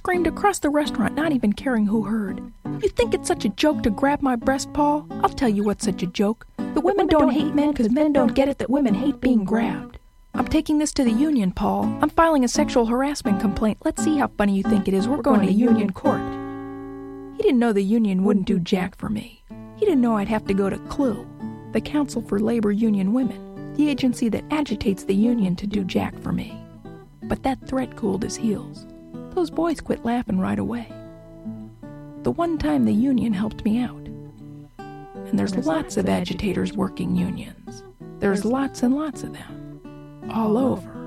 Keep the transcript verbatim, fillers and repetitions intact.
screamed across the restaurant, not even caring who heard. You think it's such a joke to grab my breast, Paul? I'll tell you what's such a joke. The women don't hate men because men don't get it that women hate being grabbed. I'm taking this to the union, Paul. I'm filing a sexual harassment complaint. Let's see how funny you think it is. We're going to union court. He didn't know the union wouldn't do jack for me. He didn't know I'd have to go to C L U, the Council for Labor Union Women, the agency that agitates the union to do jack for me. But that threat cooled his heels. Those boys quit laughing right away. The one time the union helped me out. And there's lots of agitators working unions. There's lots and lots of them. All over.